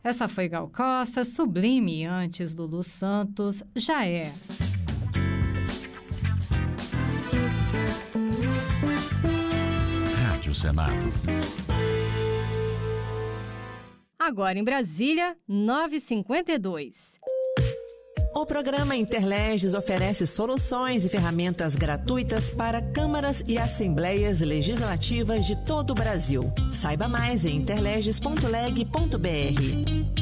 Essa foi Gal Costa, Sublime, antes Lulu Santos, Já É. Rádio Senado. Agora em Brasília, 9h52. O programa Interleges oferece soluções e ferramentas gratuitas para câmaras e assembleias legislativas de todo o Brasil. Saiba mais em interleges.leg.br.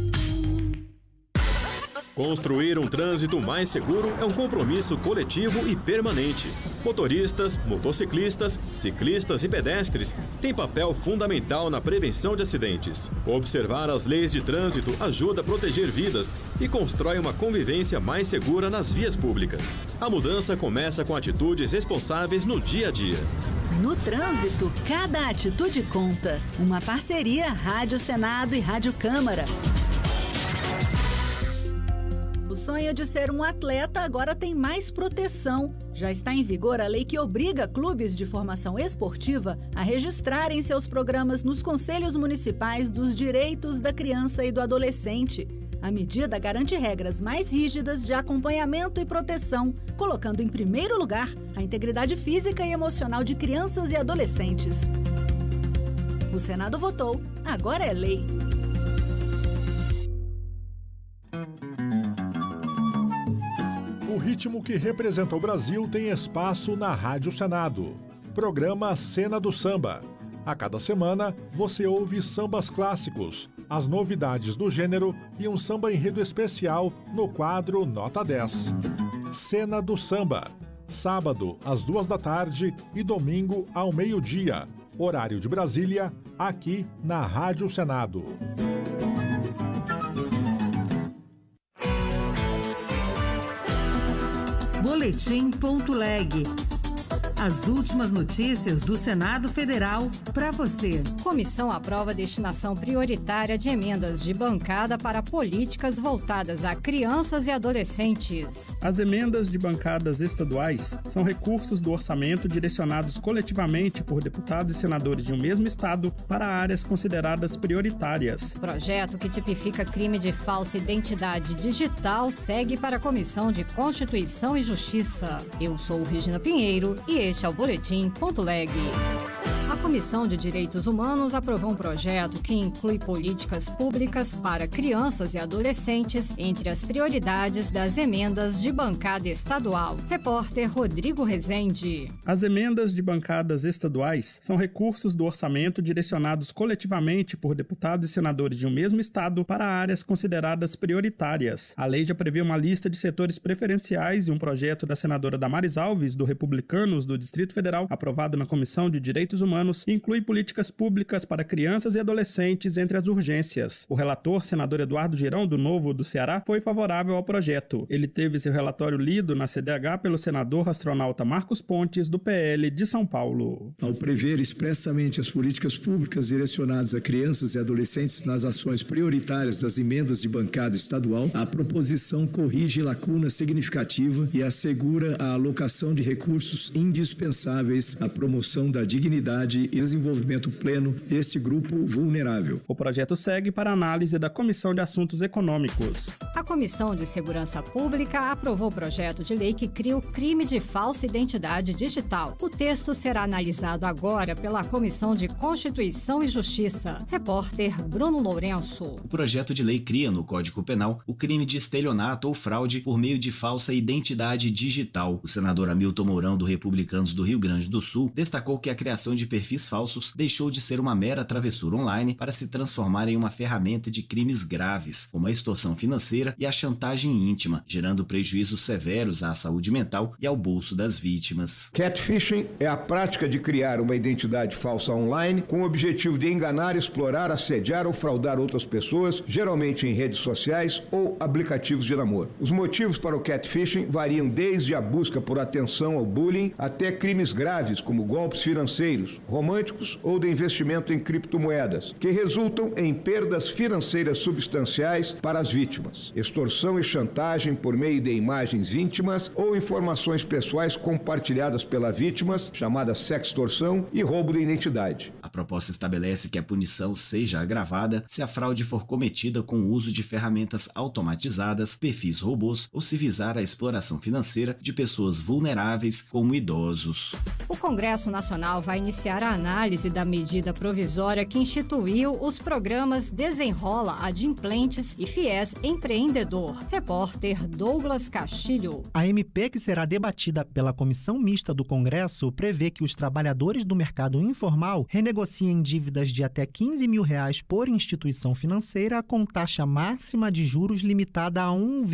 Construir um trânsito mais seguro é um compromisso coletivo e permanente. Motoristas, motociclistas, ciclistas e pedestres têm papel fundamental na prevenção de acidentes. Observar as leis de trânsito ajuda a proteger vidas e constrói uma convivência mais segura nas vias públicas. A mudança começa com atitudes responsáveis no dia a dia. No trânsito, cada atitude conta. Uma parceria Rádio Senado e Rádio Câmara. O sonho de ser um atleta agora tem mais proteção. Já está em vigor a lei que obriga clubes de formação esportiva a registrarem seus programas nos conselhos municipais dos direitos da criança e do adolescente. A medida garante regras mais rígidas de acompanhamento e proteção, colocando em primeiro lugar a integridade física e emocional de crianças e adolescentes. O Senado votou, agora é lei. O ritmo que representa o Brasil tem espaço na Rádio Senado. Programa Cena do Samba. A cada semana, você ouve sambas clássicos, as novidades do gênero e um samba enredo especial no quadro Nota 10. Cena do Samba. Sábado, às 14h e domingo, ao meio-dia. Horário de Brasília, aqui na Rádio Senado. Boletim.leg. As últimas notícias do Senado Federal para você. Comissão aprova a destinação prioritária de emendas de bancada para políticas voltadas a crianças e adolescentes. As emendas de bancadas estaduais são recursos do orçamento direcionados coletivamente por deputados e senadores de um mesmo estado para áreas consideradas prioritárias. Projeto que tipifica crime de falsa identidade digital segue para a Comissão de Constituição e Justiça. Eu sou Regina Pinheiro e este é o Boletim.leg. A Comissão de Direitos Humanos aprovou um projeto que inclui políticas públicas para crianças e adolescentes entre as prioridades das emendas de bancada estadual. Repórter Rodrigo Rezende. As emendas de bancadas estaduais são recursos do orçamento direcionados coletivamente por deputados e senadores de um mesmo estado para áreas consideradas prioritárias. A lei já prevê uma lista de setores preferenciais e um projeto da senadora Damares Alves, do Republicanos do Distrito Federal, aprovado na Comissão de Direitos Humanos, inclui políticas públicas para crianças e adolescentes entre as urgências. O relator, senador Eduardo Girão, do Novo do Ceará, foi favorável ao projeto. Ele teve seu relatório lido na CDH pelo senador astronauta Marcos Pontes, do PL de São Paulo. Ao prever expressamente as políticas públicas direcionadas a crianças e adolescentes nas ações prioritárias das emendas de bancada estadual, a proposição corrige lacuna significativa e assegura a alocação de recursos indispensáveis à promoção da dignidade e desenvolvimento pleno deste grupo vulnerável. O projeto segue para análise da Comissão de Assuntos Econômicos. A Comissão de Segurança Pública aprovou o projeto de lei que cria o crime de falsa identidade digital. O texto será analisado agora pela Comissão de Constituição e Justiça. Repórter Bruno Lourenço. O projeto de lei cria no Código Penal o crime de estelionato ou fraude por meio de falsa identidade digital. O senador Hamilton Mourão, do Republicanos do Rio Grande do Sul, destacou que a criação de perfis falsos deixou de ser uma mera travessura online para se transformar em uma ferramenta de crimes graves, como a extorsão financeira e a chantagem íntima, gerando prejuízos severos à saúde mental e ao bolso das vítimas. Catfishing é a prática de criar uma identidade falsa online com o objetivo de enganar, explorar, assediar ou fraudar outras pessoas, geralmente em redes sociais ou aplicativos de namoro. Os motivos para o catfishing variam desde a busca por atenção ao bullying até crimes graves como golpes financeiros, românticos ou de investimento em criptomoedas, que resultam em perdas financeiras substanciais para as vítimas, extorsão e chantagem por meio de imagens íntimas ou informações pessoais compartilhadas pelas vítimas, chamada sextorção, e roubo de identidade. A proposta estabelece que a punição seja agravada se a fraude for cometida com o uso de ferramentas automatizadas, perfis robôs ou se visar a exploração financeira de pessoas vulneráveis como idosos. O Congresso Nacional vai iniciar a análise da medida provisória que instituiu os programas Desenrola, Adimplentes e FIES Empreendedor. Repórter Douglas Castilho. A MP que será debatida pela Comissão Mista do Congresso prevê que os trabalhadores do mercado informal renegociem dívidas de até R$15 mil por instituição financeira com taxa máxima de juros limitada a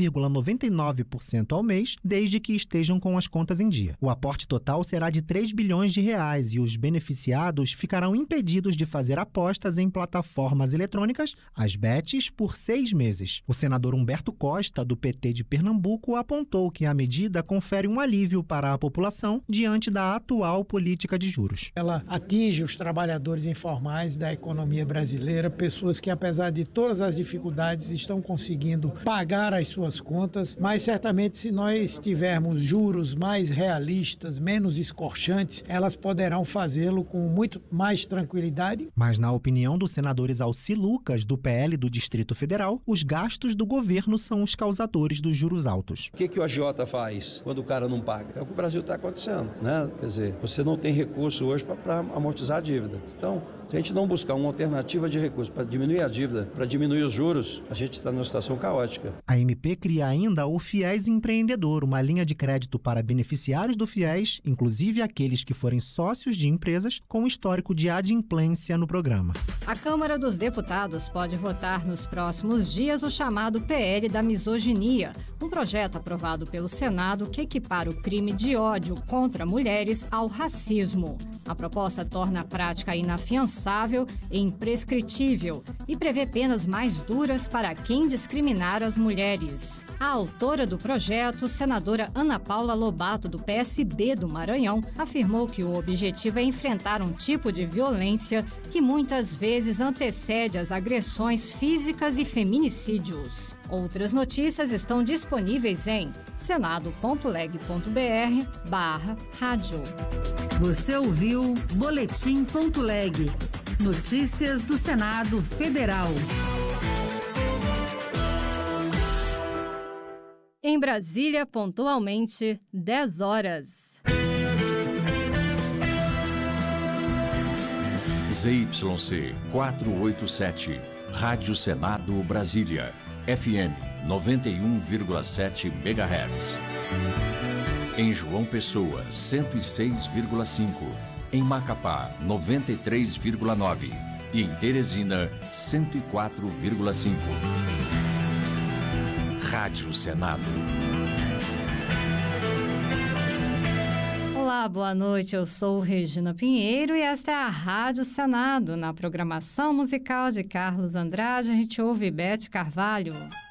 1,99% ao mês, desde que estejam com as contas em dia. O aporte total será de R$3 bilhões e os beneficiados ficarão impedidos de fazer apostas em plataformas eletrônicas, as bets, por 6 meses. O senador Humberto Costa, do PT de Pernambuco, apontou que a medida confere um alívio para a população diante da atual política de juros. Ela atinge os trabalhadores informais da economia brasileira, pessoas que, apesar de todas as dificuldades, estão conseguindo pagar as suas contas, mas certamente se nós tivermos juros mais realistas, menos escorchantes, elas poderão fazê-lo com muito mais tranquilidade. Mas na opinião dos senadores Alci Lucas, do PL do Distrito Federal, os gastos do governo são os causadores dos juros altos. O que o agiota faz quando o cara não paga? É o que o Brasil está acontecendo, né? Quer dizer, você não tem recurso hoje para amortizar a dívida. Então, se a gente não buscar uma alternativa de recurso para diminuir a dívida, para diminuir os juros, a gente está numa situação caótica. A MP cria ainda o FIES Empreendedor, uma linha de crédito para beneficiários do FIES, inclusive aqueles que forem sócios de empresas, com histórico de adimplência no programa. A Câmara dos Deputados pode votar nos próximos dias o chamado PL da misoginia, um projeto aprovado pelo Senado que equipara o crime de ódio contra mulheres ao racismo. A proposta torna a prática inafiançável e imprescritível e prevê penas mais duras para quem discriminar as mulheres. A autora do projeto, senadora Ana Paula Lobato, do PSB do Maranhão, afirmou que o objetivo é enfrentar um tipo de violência que muitas vezes antecede as agressões físicas e feminicídios. Outras notícias estão disponíveis em senado.leg.br/rádio. Você ouviu Boletim.leg. Notícias do Senado Federal. Em Brasília, pontualmente, 10 horas. ZYC 487, Rádio Senado Brasília, FM 91,7 MHz. Em João Pessoa, 106,5. Em Macapá, 93,9. E em Teresina, 104,5. Rádio Senado. Olá, boa noite. Eu sou Regina Pinheiro e esta é a Rádio Senado. Na programação musical de Carlos Andrade, a gente ouve Beth Carvalho.